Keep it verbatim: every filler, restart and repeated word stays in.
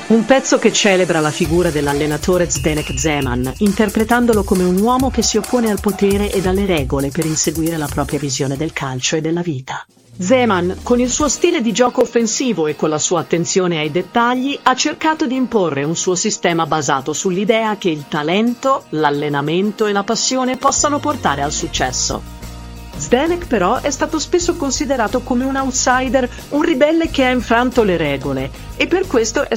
Un pezzo che celebra la figura dell'allenatore Zdeněk Zeman, interpretandolo come un uomo che si oppone al potere e alle regole per inseguire la propria visione del calcio e della vita. Zeman, con il suo stile di gioco offensivo e con la sua attenzione ai dettagli, ha cercato di imporre un suo sistema basato sull'idea che il talento, l'allenamento e la passione possano portare al successo. Zdeněk però è stato spesso considerato come un outsider, un ribelle che ha infranto le regole, e per questo è